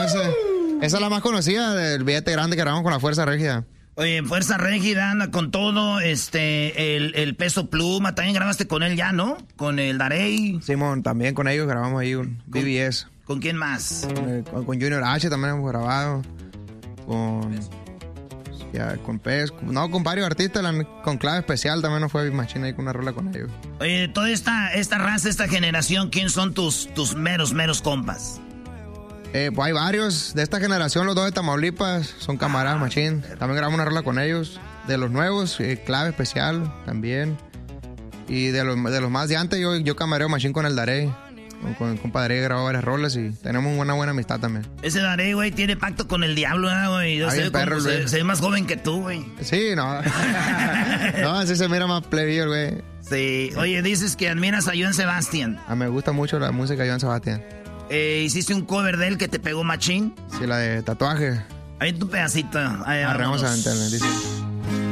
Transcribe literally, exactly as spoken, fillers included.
esa, esa es la más conocida del billete grande que grabamos con la Fuerza Régida. Oye, Fuerza Régida anda con todo, este, el, el Peso Pluma, también grabaste con él ya, ¿no? Con el Darey. Simón, también con ellos grabamos ahí un B B S. ¿Con quién más? Con, con, con Junior H también hemos grabado. Con... Ya, con Pez, no, con varios artistas, la, con Clave Especial también nos fue Big Machine ahí con una rola con ellos. Oye, toda esta, esta raza, esta generación, ¿quién son tus, tus meros, meros compas? Eh, pues hay varios de esta generación, los dos de Tamaulipas, son camaradas, ah, Machín. También grabamos una rola con ellos. De los nuevos, eh, Clave Especial también. Y de los, de los más de antes, yo, yo camareo Machín con el Darey. Con el compadre grabó varias rolas y tenemos una buena amistad también. Ese Darey, güey, tiene pacto con el diablo, güey. Yo sé cómo se, se ve más joven que tú, güey. Sí, no. No, así se mira más plebillo, güey. Sí. Oye, dices que admiras a Joan Sebastián. Ah, me gusta mucho la música de Joan Sebastián. Eh, ¿Hiciste un cover de él que te pegó machín? Sí, la de Tatuaje. Ahí tu pedacito. Ahí, Arreglamos a venderle, dice.